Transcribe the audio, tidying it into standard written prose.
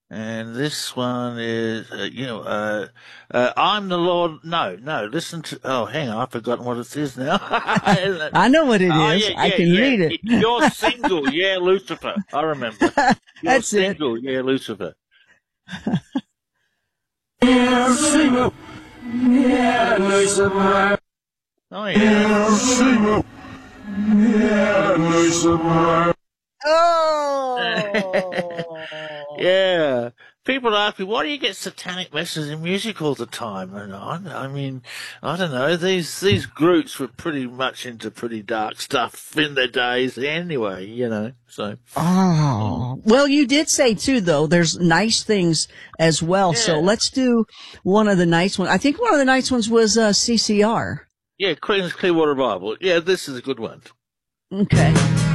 And this one is, I'm the Lord. No, listen to, oh, hang on, I've forgotten what it is now. I know what it Oh, is. yeah, I yeah, can yeah. read it. You're single, yeah, Lucifer. I remember. You're That's it. single, yeah, Lucifer. Yeah, single. Yeah, Lucifer. Oh, yeah. Single. Yeah, Lucifer. Oh. Yeah. People ask me, why do you get satanic messages in music all the time? And I mean, I don't know. These groups were pretty much into pretty dark stuff in their days anyway, so. Oh, well, you did say too, though, there's nice things as well. Yeah. So let's do one of the nice ones. I think one of the nice ones was, CCR. Yeah, Queen's Clearwater Bible. Yeah, this is a good one. Okay.